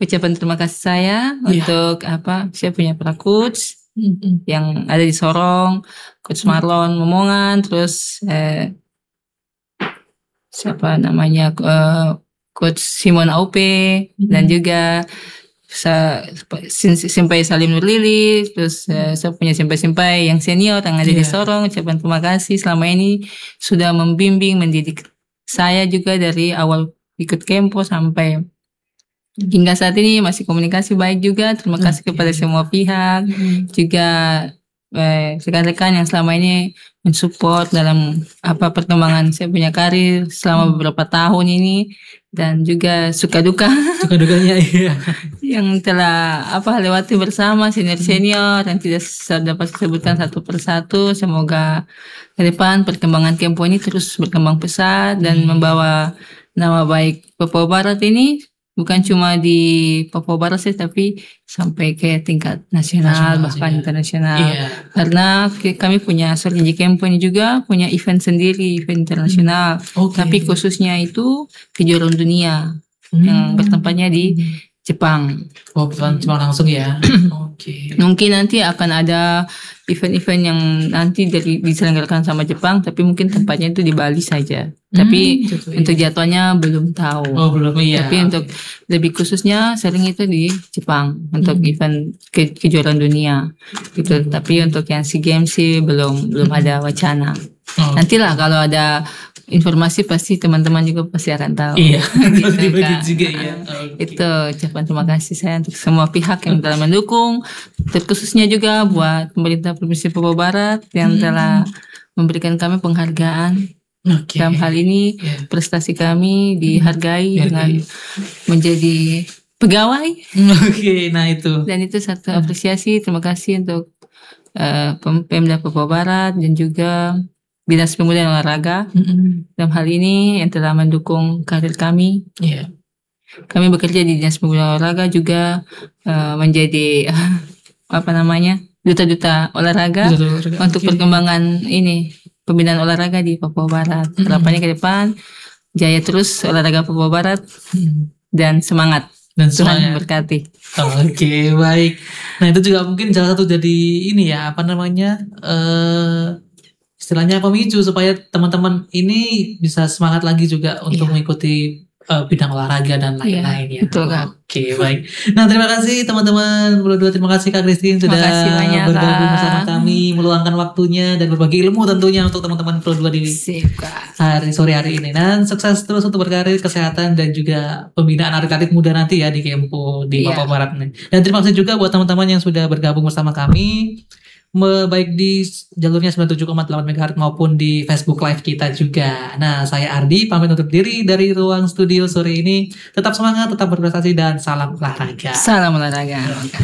ucapan terima kasih saya untuk saya punya para coach yang ada di Sorong, Coach Marlon Momongan, terus Coach Simon Aupe, dan juga Simpai Salim Nurlili, terus saya punya simpai-simpai yang senior yang ada di Sorong. Ucapan terima kasih selama ini sudah membimbing, mendidik saya juga dari awal ikut Kempo sampai hingga saat ini masih komunikasi baik juga. Terima kasih kepada semua pihak, juga rekan-rekan yang selama ini mensupport dalam perkembangan saya punya karir selama beberapa tahun ini, dan juga suka dukanya yang telah lewati bersama senior yang tidak dapat disebutkan satu persatu. Semoga ke depan perkembangan Kempo ini terus berkembang pesat dan membawa nama baik Papua Barat ini bukan cuma di Papua Barat saja, tapi sampai ke tingkat nasional bahkan internasional. Karena kami punya strategi Kempo ini juga punya event sendiri, event internasional. Tapi khususnya itu kejuaraan dunia yang bertempatnya di Jepang. Bukan Jepang langsung ya. Mungkin nanti akan ada event-event yang nanti diselenggarakan sama Jepang, tapi mungkin tempatnya itu di Bali saja. Tapi untuk jadwalnya belum tahu. Tapi untuk lebih khususnya sering itu di Jepang untuk event kejuaraan dunia gitu. Tapi untuk yang SEA Games sih belum ada wacana. Nantilah kalau ada informasi pasti teman-teman juga pasti akan tahu. Gitu, juga ya. Itu ucapan terima kasih saya untuk semua pihak yang telah mendukung, terkhususnya juga buat pemerintah Provinsi Papua Barat yang telah memberikan kami penghargaan. Dalam hal ini prestasi kami dihargai dengan menjadi pegawai. Nah itu. Dan itu satu apresiasi. Terima kasih untuk Pemda Papua Barat dan juga Dinas Pemuda dan Olahraga dalam hal ini yang telah mendukung karir kami. Kami bekerja di Dinas Pemuda dan Olahraga juga menjadi duta-duta olahraga untuk perkembangan ini pembinaan olahraga di Papua Barat. Harapannya ke depan jaya terus olahraga Papua Barat dan semangat. Tuhan berkati. Baik. Nah itu juga mungkin salah satu jadi ini ya istilahnya pemicu supaya teman-teman ini bisa semangat lagi juga untuk mengikuti bidang olahraga dan lain-lain ya. Betul Kak. Baik. Nah terima kasih teman-teman berdua, terima kasih Kak Christine sudah bergabung bersama kami, meluangkan waktunya dan berbagi ilmu tentunya untuk teman-teman berdua di sore hari ini. Dan sukses terus untuk berkarir, kesehatan dan juga pembinaan atlet muda nanti ya di Kempo di Papua Barat nih. Dan terima kasih juga buat teman-teman yang sudah bergabung bersama kami, baik di jalurnya 97,8 MHz maupun di Facebook Live kita juga. Nah, saya Ardi pamit untuk diri dari ruang studio sore ini. Tetap semangat, tetap berprestasi dan salam olahraga. Salam olahraga.